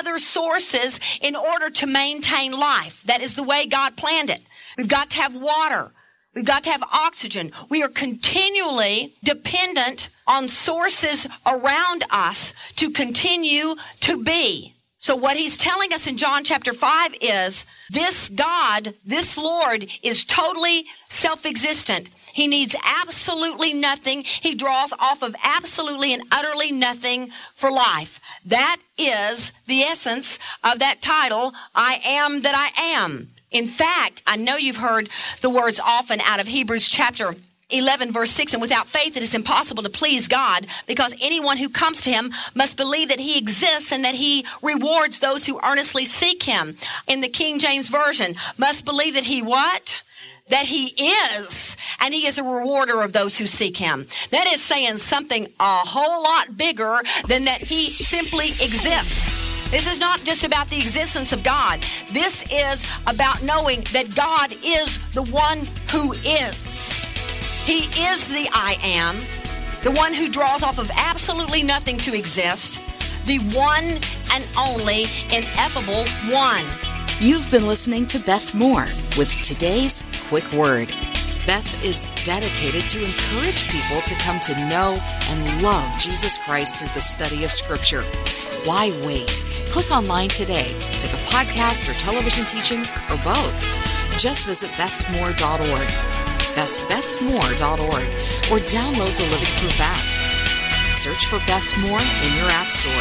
other sources in order to maintain life. That is the way God planned it. We've got to have water. We've got to have oxygen. We are continually dependent on sources around us to continue to be. So what he's telling us in John chapter 5 is this God, this Lord, is totally self-existent. He needs absolutely nothing. He draws off of absolutely and utterly nothing for life. That is the essence of that title, I am that I am. In fact, I know you've heard the words often out of Hebrews chapter 11 verse 6, and without faith it is impossible to please God, because anyone who comes to him must believe that he exists and that he rewards those who earnestly seek him. In the King James Version, must believe that he what? That he is, and he is a rewarder of those who seek him. That is saying something a whole lot bigger than that he simply exists. This is not just about the existence of God. This is about knowing that God is the one who is. He is the I am, the one who draws off of absolutely nothing to exist, the one and only ineffable one. You've been listening to Beth Moore with today's Quick Word. Beth is dedicated to encourage people to come to know and love Jesus Christ through the study of Scripture. Why wait? Click online today, pick a podcast or television teaching, or both. Just visit bethmoore.org. That's bethmoore.org, or download the Living Proof app. Search for Beth Moore in your app store.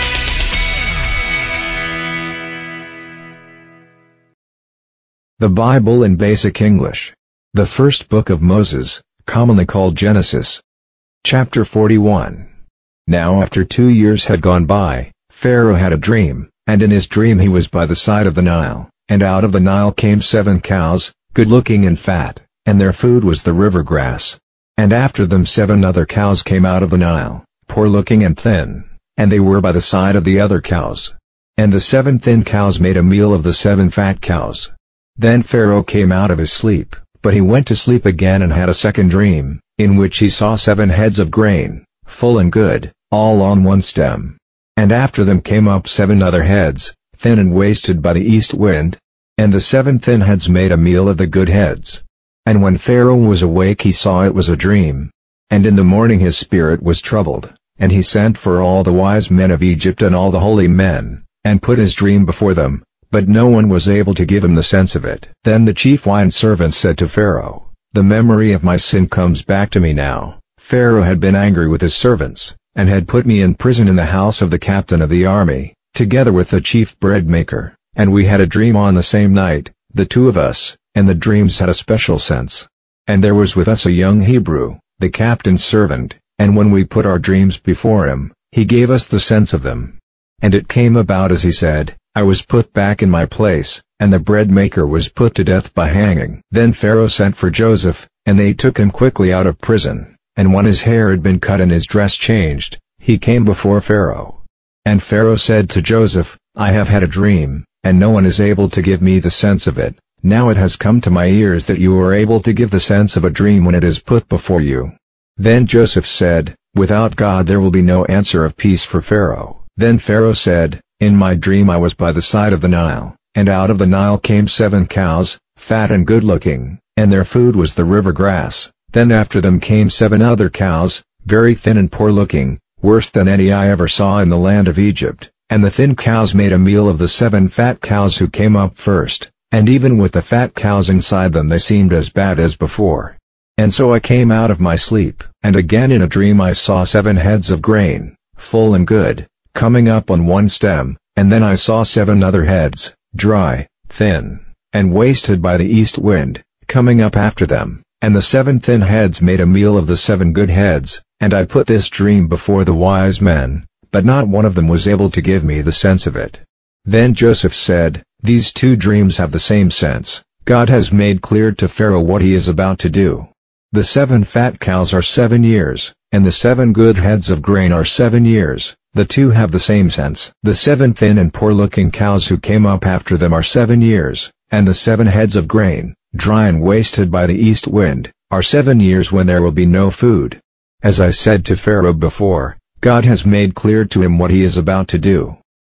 The Bible in Basic English. The first book of Moses, commonly called Genesis. Chapter 41. Now after 2 years had gone by, Pharaoh had a dream, and in his dream he was by the side of the Nile, and out of the Nile came 7 cows, good-looking and fat, and their food was the river grass. And after them 7 other cows came out of the Nile, poor-looking and thin, and they were by the side of the other cows. And the 7 thin cows made a meal of the 7 fat cows. Then Pharaoh came out of his sleep, but he went to sleep again and had a second dream, in which he saw 7 heads of grain, full and good, all on one stem. And after them came up 7 other heads, thin and wasted by the east wind. And the 7 thin heads made a meal of the good heads. And when Pharaoh was awake he saw it was a dream. And in the morning his spirit was troubled, and he sent for all the wise men of Egypt and all the holy men, and put his dream before them, but no one was able to give him the sense of it. Then the chief wine servant said to Pharaoh, "The memory of my sin comes back to me now." Pharaoh had been angry with his servants, and had put me in prison in the house of the captain of the army, together with the chief bread maker, and we had a dream on the same night, the 2 of us, and the dreams had a special sense. And there was with us a young Hebrew, the captain's servant, and when we put our dreams before him, he gave us the sense of them. And it came about as he said, I was put back in my place, and the bread maker was put to death by hanging. Then Pharaoh sent for Joseph, and they took him quickly out of prison, and when his hair had been cut and his dress changed, he came before Pharaoh. And Pharaoh said to Joseph, I have had a dream, and no one is able to give me the sense of it. Now it has come to my ears that you are able to give the sense of a dream when it is put before you. Then Joseph said, Without God there will be no answer of peace for Pharaoh. Then Pharaoh said, In my dream I was by the side of the Nile, and out of the Nile came 7 cows, fat and good-looking, and their food was the river grass. Then after them came 7 other cows, very thin and poor-looking, worse than any I ever saw in the land of Egypt. And the thin cows made a meal of the 7 fat cows who came up first, and even with the fat cows inside them they seemed as bad as before. And so I came out of my sleep, and again in a dream I saw 7 heads of grain, full and good, coming up on one stem, and then I saw 7 other heads, dry, thin, and wasted by the east wind, coming up after them, and the 7 thin heads made a meal of the 7 good heads, and I put this dream before the wise men, but not one of them was able to give me the sense of it. Then Joseph said, These 2 dreams have the same sense. God has made clear to Pharaoh what he is about to do. The 7 fat cows are 7 years, and the 7 good heads of grain are 7 years. The 2 have the same sense. The 7 thin and poor-looking cows who came up after them are 7 years, and the 7 heads of grain, dry and wasted by the east wind, are 7 years when there will be no food. As I said to Pharaoh before, God has made clear to him what he is about to do.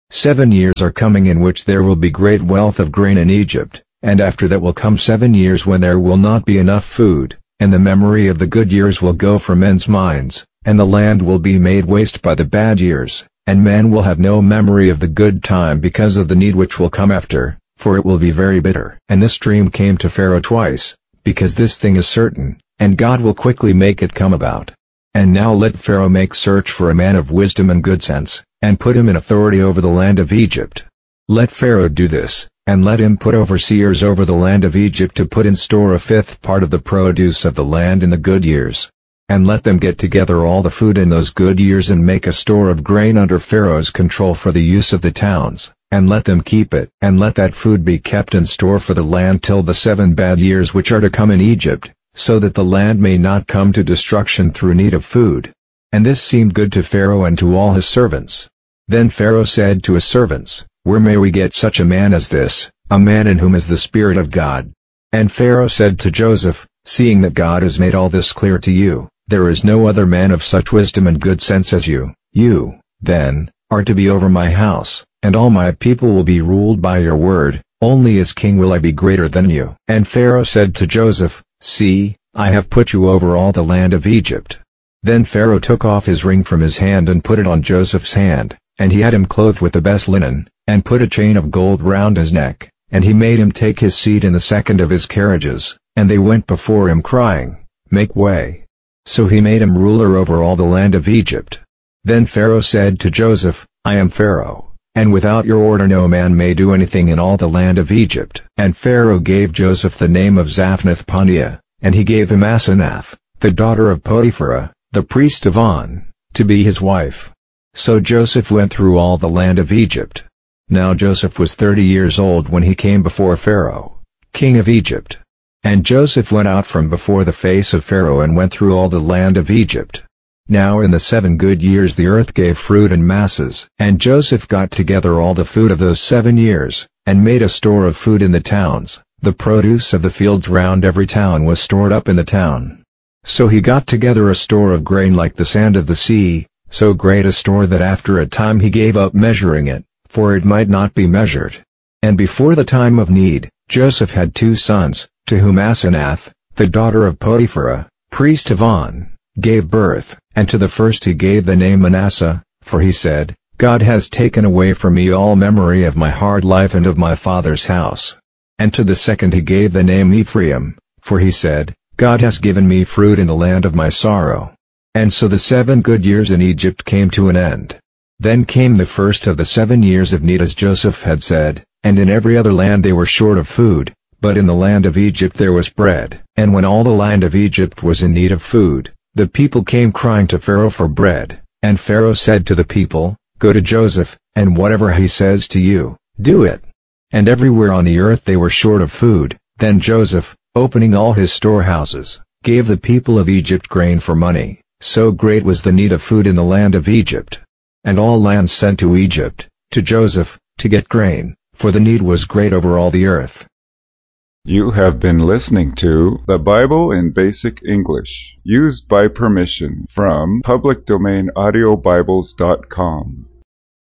7 years are coming in which there will be great wealth of grain in Egypt, and after that will come 7 years when there will not be enough food, and the memory of the good years will go from men's minds, and the land will be made waste by the bad years, and men will have no memory of the good time because of the need which will come after, for it will be very bitter. And this dream came to Pharaoh twice, because this thing is certain, and God will quickly make it come about. And now let Pharaoh make search for a man of wisdom and good sense, and put him in authority over the land of Egypt. Let Pharaoh do this, and let him put overseers over the land of Egypt to put in store a fifth part of the produce of the land in the good years. And let them get together all the food in those good years and make a store of grain under Pharaoh's control for the use of the towns, and let them keep it. And let that food be kept in store for the land till the 7 bad years which are to come in Egypt, so that the land may not come to destruction through need of food. And this seemed good to Pharaoh and to all his servants. Then Pharaoh said to his servants, Where may we get such a man as this, a man in whom is the Spirit of God? And Pharaoh said to Joseph, Seeing that God has made all this clear to you, there is no other man of such wisdom and good sense as you. You, then, are to be over my house, and all my people will be ruled by your word, only as king will I be greater than you. And Pharaoh said to Joseph, See, I have put you over all the land of Egypt. Then Pharaoh took off his ring from his hand and put it on Joseph's hand, and he had him clothed with the best linen, and put a chain of gold round his neck, and he made him take his seat in the second of his carriages, and they went before him crying, Make way. So he made him ruler over all the land of Egypt. Then Pharaoh said to Joseph, I am Pharaoh, and without your order no man may do anything in all the land of Egypt. And Pharaoh gave Joseph the name of Zaphnath-Paaneah, and he gave him Asenath, the daughter of Potiphera, the priest of On, to be his wife. So Joseph went through all the land of Egypt. Now Joseph was 30 years old when he came before Pharaoh, king of Egypt. And Joseph went out from before the face of Pharaoh and went through all the land of Egypt. Now in the 7 good years the earth gave fruit in masses, and Joseph got together all the food of those 7 years, and made a store of food in the towns. The produce of the fields round every town was stored up in the town. So he got together a store of grain like the sand of the sea, so great a store that after a time he gave up measuring it, for it might not be measured. And before the time of need, Joseph had 2 sons, to whom Asenath, the daughter of Potiphera, priest of On, gave birth, and to the first he gave the name Manasseh, for he said, God has taken away from me all memory of my hard life and of my father's house. And to the second he gave the name Ephraim, for he said, God has given me fruit in the land of my sorrow. And so the 7 good years in Egypt came to an end. Then came the first of the 7 years of need as Joseph had said, and in every other land they were short of food, but in the land of Egypt there was bread. And when all the land of Egypt was in need of food, the people came crying to Pharaoh for bread. And Pharaoh said to the people, Go to Joseph, and whatever he says to you, do it. And everywhere on the earth they were short of food. Then Joseph, opening all his storehouses, gave the people of Egypt grain for money, so great was the need of food in the land of Egypt. And all lands sent to Egypt, to Joseph, to get grain, for the need was great over all the earth. You have been listening to The Bible in Basic English, used by permission from publicdomainaudiobibles.com.